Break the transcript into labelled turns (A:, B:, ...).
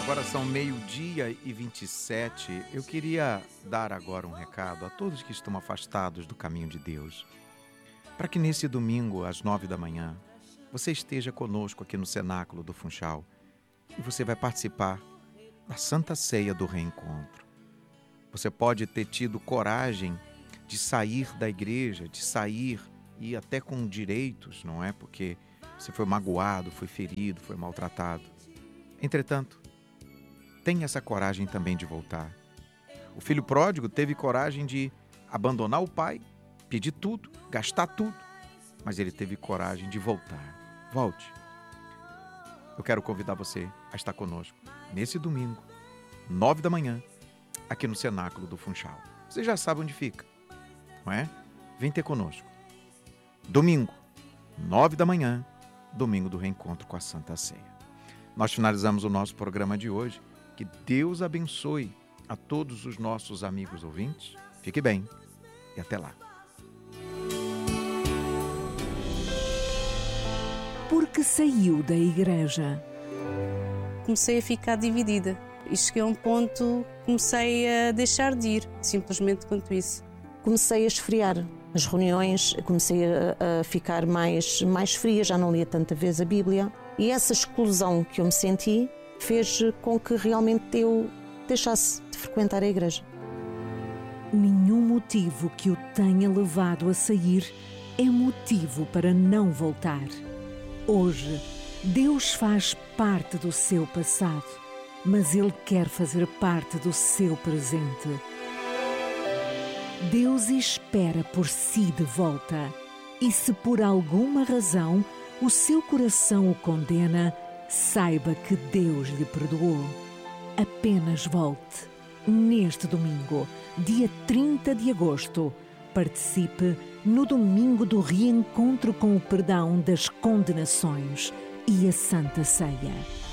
A: Agora são 12h27. Eu queria dar agora um recado a todos que estão afastados do caminho de Deus, para que nesse domingo, às 9 da manhã, você esteja conosco aqui no Cenáculo do Funchal e você vai participar da Santa Ceia do Reencontro. Você pode ter tido coragem de sair da igreja, de sair e até com direitos, não é? Porque você foi magoado, foi ferido, foi maltratado. Entretanto, tenha essa coragem também de voltar. O filho pródigo teve coragem de abandonar o pai, pedir tudo, gastar tudo, mas ele teve coragem de voltar. Volte. Eu quero convidar você a estar conosco nesse domingo, 9 da manhã, aqui no Cenáculo do Funchal. Você já sabe onde fica, não é? Vem ter conosco. Domingo, 9 da manhã, domingo do reencontro com a Santa Ceia. Nós finalizamos o nosso programa de hoje. Que Deus abençoe a todos os nossos amigos ouvintes. Fique bem e até lá.
B: Porque saiu da igreja.
C: Comecei a ficar dividida e cheguei a um ponto, comecei a deixar de ir, simplesmente quanto isso.
D: Comecei a esfriar as reuniões, comecei a ficar mais fria, já não lia tanta vez a Bíblia. E essa exclusão que eu me senti fez com que realmente eu deixasse de frequentar a igreja.
B: Nenhum motivo que o tenha levado a sair é motivo para não voltar. Hoje, Deus faz parte do seu passado, mas Ele quer fazer parte do seu presente. Deus espera por si de volta. E se por alguma razão o seu coração o condena, saiba que Deus lhe perdoou. Apenas volte. Neste domingo, dia 30 de agosto, participe no domingo do reencontro com o perdão das condenações e a Santa Ceia.